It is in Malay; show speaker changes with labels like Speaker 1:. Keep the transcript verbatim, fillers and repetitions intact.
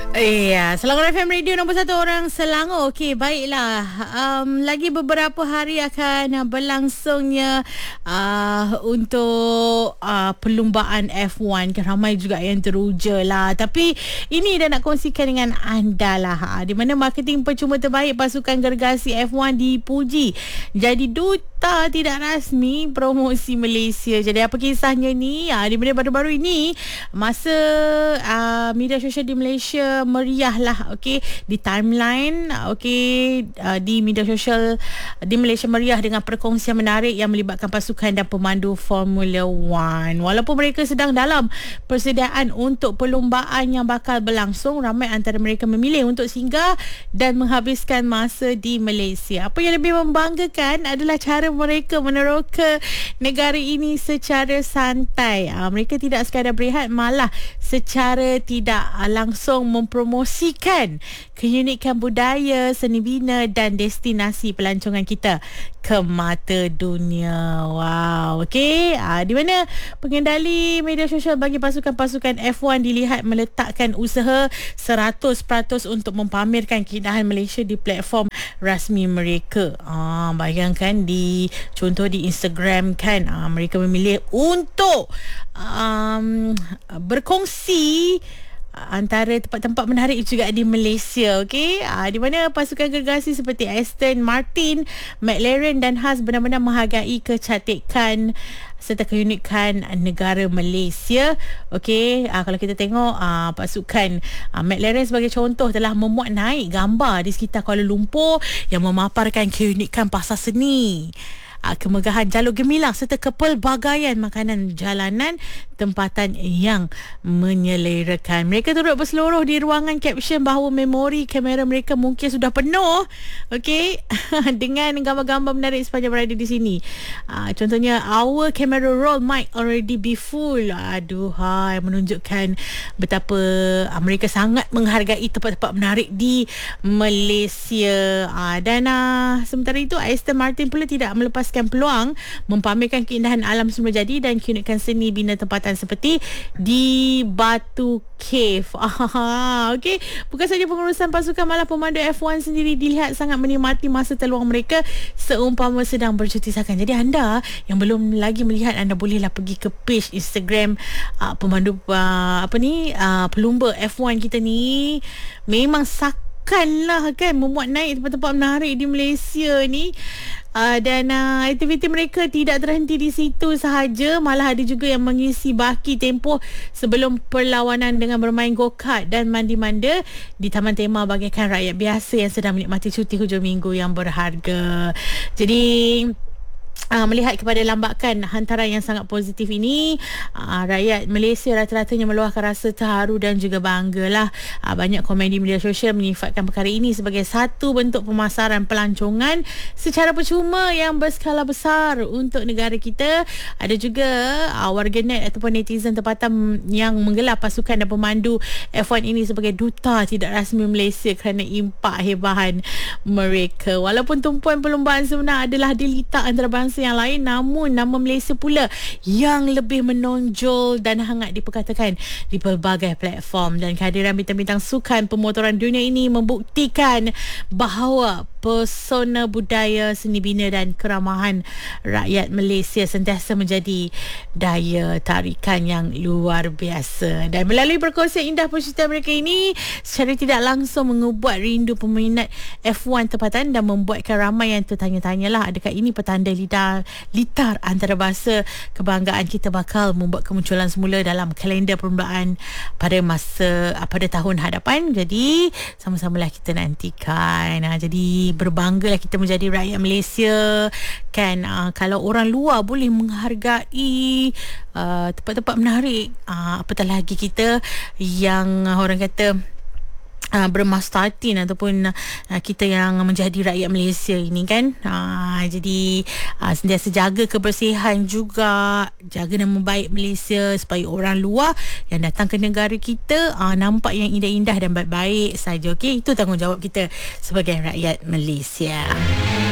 Speaker 1: Iya, Selangor F M Radio nombor satu orang Selangor. Okey, baiklah. Um, lagi beberapa hari akan berlangsungnya uh, untuk uh, perlumbaan F one. Ramai juga yang teruja lah. Tapi ini dah nak kongsikan dengan anda lah. Ha, di mana marketing percuma terbaik pasukan gergasi F one dipuji jadi duta tidak rasmi promosi Malaysia. Jadi apa kisahnya ni? Ha, di mana baru-baru ini masa uh, media sosial di Malaysia meriah lah, okey, di timeline, okey, uh, di media sosial di Malaysia meriah dengan perkongsian menarik yang melibatkan pasukan dan pemandu Formula One. Walaupun mereka sedang dalam persediaan untuk perlumbaan yang bakal berlangsung, ramai antara mereka memilih untuk singgah dan menghabiskan masa di Malaysia. Apa yang lebih membanggakan adalah cara mereka meneroka negara ini secara santai. Uh, mereka tidak sekadar berehat, malah secara tidak langsung mempromosikan keunikan budaya, seni bina dan destinasi pelancongan kita ke mata dunia. Wow, okey. Ah, di mana pengendali media sosial bagi pasukan-pasukan F one dilihat meletakkan usaha seratus peratus untuk mempamerkan keindahan Malaysia di platform rasmi mereka. Ah, bayangkan di contoh di Instagram kan, ah, mereka memilih untuk um, berkongsi antara tempat-tempat menarik juga di Malaysia, okey. Ah, di mana pasukan gergasi seperti Aston Martin, McLaren dan Haas benar-benar menghargai kecantikan serta keunikan negara Malaysia. Okey, ah, kalau kita tengok ah, pasukan ah, McLaren sebagai contoh telah memuat naik gambar di sekitar Kuala Lumpur yang memaparkan keunikan pasar seni, Uh, kemegahan jalur gemilang serta kepelbagaian makanan jalanan tempatan yang menyelerakan. Mereka turut berseluruh di ruangan caption bahawa memori kamera mereka mungkin sudah penuh, okey, dengan gambar-gambar menarik sepanjang berada di sini. Uh, contohnya, our camera roll might already be full. Aduh, hai, menunjukkan betapa uh, mereka sangat menghargai tempat-tempat menarik di Malaysia. Uh, dan uh, sementara itu, Aston Martin pula tidak melepas peluang mempamerkan keindahan alam semula jadi dan keunikan seni bina tempatan seperti di Batu Cave. Ah, okey, bukan saja pengurusan pasukan, malah pemandu F one sendiri dilihat sangat menikmati masa terluang mereka seumpama sedang bercuti sakan. Jadi anda yang belum lagi melihat, anda bolehlah pergi ke page Instagram uh, pemandu uh, apa ni uh, pelumba F one kita ni. Memang sakan lah kan memuat naik tempat-tempat menarik di Malaysia ni. Uh, dan uh, aktiviti mereka tidak terhenti di situ sahaja, malah ada juga yang mengisi baki tempoh sebelum perlawanan dengan bermain go-kart dan mandi-manda di taman tema bagaikan rakyat biasa yang sedang menikmati cuti hujung minggu yang berharga. Jadi Uh, melihat kepada lambakan hantaran yang sangat positif ini, uh, rakyat Malaysia rata-ratanya meluahkan rasa terharu dan juga bangga lah. Uh, banyak komen di media sosial menyifatkan perkara ini sebagai satu bentuk pemasaran pelancongan secara percuma yang berskala besar untuk negara kita. Ada juga uh, warganet ataupun netizen tempatan yang menggelar pasukan dan pemandu F one ini sebagai duta tidak rasmi Malaysia kerana impak hebahan mereka. Walaupun tumpuan perlumbaan sebenar adalah dilitak antarabangsa yang lain, namun nama Malaysia pula yang lebih menonjol dan hangat diperkatakan di pelbagai platform. Dan kehadiran bintang-bintang sukan pemotoran dunia ini membuktikan bahawa pesona budaya, seni bina dan keramahan rakyat Malaysia sentiasa menjadi daya tarikan yang luar biasa. Dan melalui perkongsian indah percutian mereka ini, secara tidak langsung mengubat rindu peminat F one tempatan dan membuatkan ramai yang tertanya-tanyalah, adakah ini petanda litar litar antarabangsa kebanggaan kita bakal membuat kemunculan semula dalam kalender perlumbaan pada masa pada tahun hadapan. Jadi sama-samalah kita nantikan. Ha, jadi berbanggalah kita menjadi rakyat Malaysia kan. Uh, kalau orang luar boleh menghargai uh, tempat-tempat menarik, uh, apatah lagi kita yang uh, orang kata Uh, bermastatin ataupun uh, kita yang menjadi rakyat Malaysia ini kan. Uh, jadi uh, sentiasa jaga kebersihan juga, jaga nama baik Malaysia supaya orang luar yang datang ke negara kita uh, nampak yang indah-indah dan baik-baik saja. Okey, itu tanggungjawab kita sebagai rakyat Malaysia.